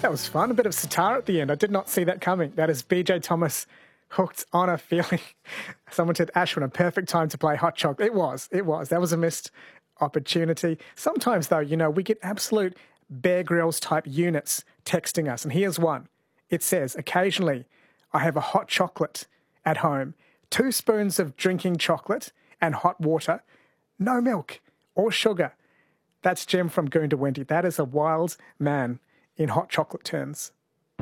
That was fun. A bit of sitar at the end. I did not see that coming. That is BJ Thomas, Hooked on a Feeling. Someone said, Ashwin, a perfect time to play Hot Chocolate. It was. That was a missed opportunity. Sometimes, though, we get absolute Bear Grylls type units texting us. And here's one. It says, occasionally, I have a hot chocolate at home, 2 spoons of drinking chocolate and hot water, no milk or sugar. That's Jim from Goondiwindi. That is a wild man in hot chocolate terms.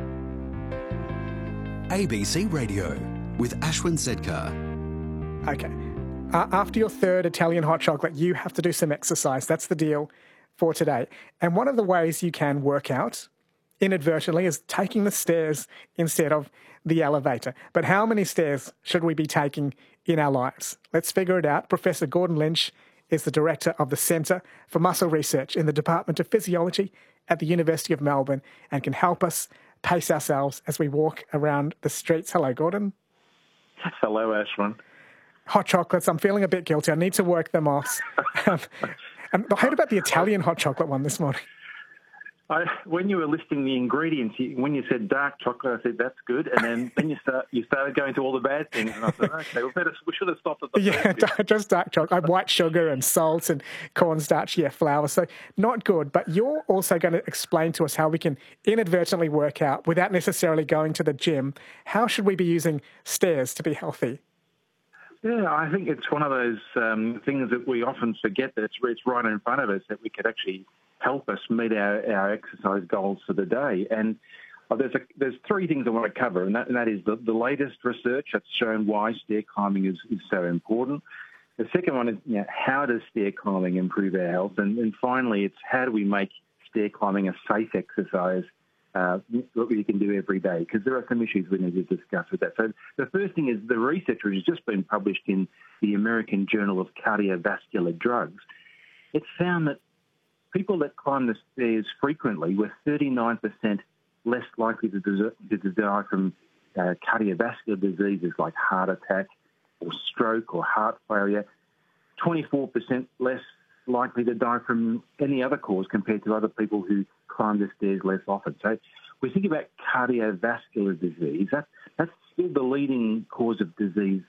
ABC Radio with Ashwin Sedkar. Okay. After your third Italian hot chocolate, you have to do some exercise. That's the deal for today. And one of the ways you can work out inadvertently is taking the stairs instead of the elevator. But how many stairs should we be taking in our lives? Let's figure it out. Professor Gordon Lynch is the director of the Centre for Muscle Research in the Department of Physiology at the University of Melbourne and can help us pace ourselves as we walk around the streets. Hello, Gordon. Hello, Ashwin. Hot chocolates. I'm feeling a bit guilty. I need to work them off. I heard about the Italian hot chocolate one this morning. When you were listing the ingredients, when you said dark chocolate, I said that's good, and then you started going to all the bad things, and I said, okay, we should have stopped at the first bit. Just dark chocolate, white sugar and salt and cornstarch, flour. So not good. But you're also going to explain to us how we can inadvertently work out without necessarily going to the gym. How should we be using stairs to be healthy? Yeah, I think it's one of those things that we often forget that it's right in front of us that we could actually help us meet our exercise goals for the day. And there's 3 things I want to cover, and that is the latest research that's shown why stair climbing is so important. The second one is how does stair climbing improve our health? And finally, it's how do we make stair climbing a safe exercise that we can do every day, because there are some issues we need to discuss with that. So the first thing is the research, which has just been published in the American Journal of Cardiovascular Drugs. It's found that people that climb the stairs frequently were 39% less likely to die from cardiovascular diseases like heart attack or stroke or heart failure, 24% less likely to die from any other cause compared to other people who climb the stairs less often. So we think about cardiovascular disease. That's still the leading cause of disease,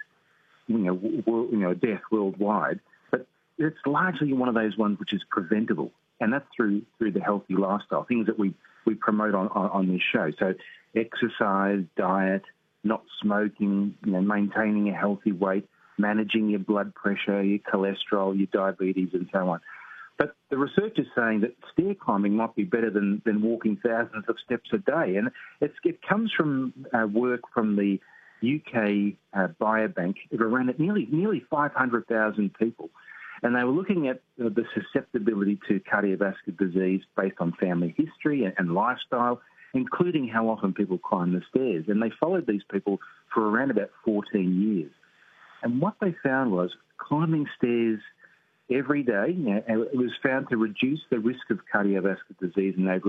death worldwide. But it's largely one of those ones which is preventable, and that's through the healthy lifestyle, things that we promote on this show. So exercise, diet, not smoking, maintaining a healthy weight, managing your blood pressure, your cholesterol, your diabetes, and so on. But the research is saying that stair climbing might be better than walking thousands of steps a day. And it comes from work from the UK Biobank. It ran at nearly 500,000 people. And they were looking at the susceptibility to cardiovascular disease based on family history and lifestyle, including how often people climb the stairs. And they followed these people for around about 14 years. And what they found was climbing stairs every day, it was found to reduce the risk of cardiovascular disease in over